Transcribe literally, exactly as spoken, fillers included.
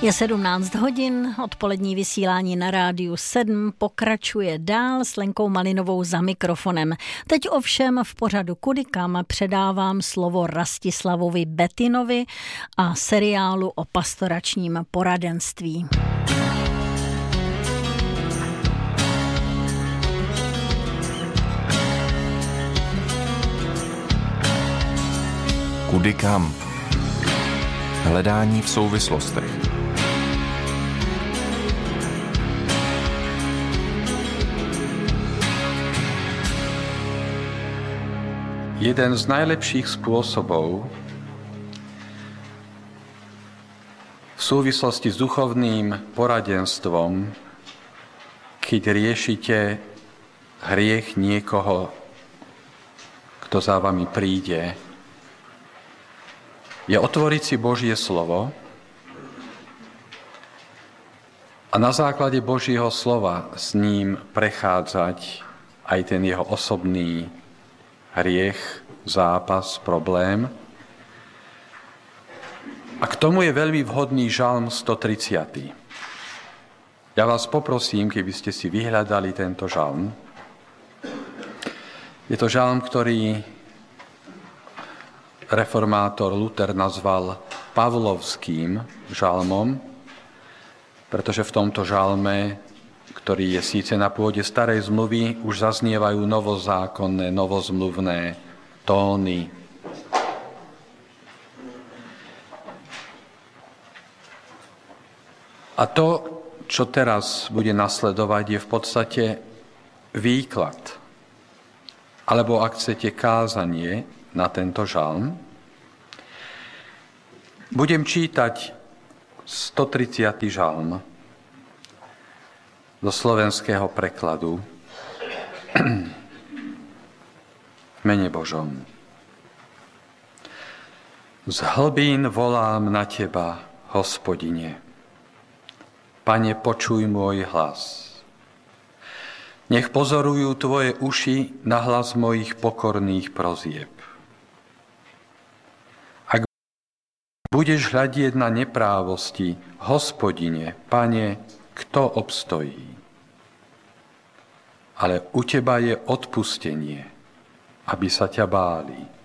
Je sedmnáct hodin, odpolední vysílání na rádiu sedm pokračuje dál s Lenkou Malinovou za mikrofonem. Teď ovšem v pořadu Kudy kam předávám slovo Rastislavovi Betinovi a seriálu o pastoračním poradenství. Kudy kam? Hledání v souvislostech. Jeden z najlepších spôsobov v súvislosti s duchovným poradenstvom, keď riešite hriech niekoho, kto za vami príde, je otvoriť si Božie slovo a na základe Božieho slova s ním prechádzať aj ten jeho osobný hriech, zápas, problém. A k tomu je veľmi vhodný žalm stotridsiaty. Ja vás poprosím, keby ste si vyhľadali tento žalm. Je to žalm, ktorý reformátor Luther nazval Pavlovským žalmom, pretože v tomto žalme, ktorý je síce na pôde starej zmluvy, už zaznievajú novozákonné, novozmluvné tóny. A to, čo teraz bude nasledovať, je v podstate výklad, alebo ak chcete kázanie na tento žalm. Budem čítať stotridsiaty žalm zo slovenského prekladu v mene Božom. Z hlbín volám na Teba, Hospodine. Pane, počuj môj hlas. Nech pozorujú Tvoje uši na hlas mojich pokorných prozieb. Ak budeš hľadieť na neprávosti, Hospodine, Pane, kto obstojí? Ale u Teba je odpustenie, aby sa ťa báli.